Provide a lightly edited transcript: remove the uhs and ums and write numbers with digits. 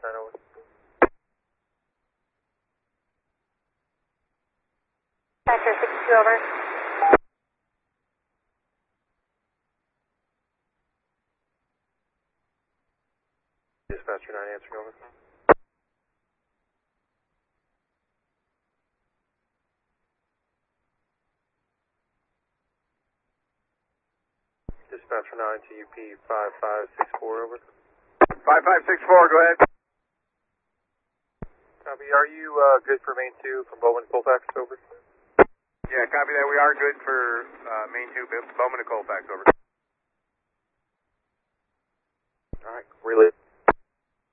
10, over. Factor 62, over. Dispatcher 9 answering, over. Dispatcher 9 to UP 5564, over. 5564, go ahead. Copy. Are you good for main 2 from Bowman to Colfax, over? Yeah, copy that. We are good for main 2, Bowman to Colfax, over. All right, relay.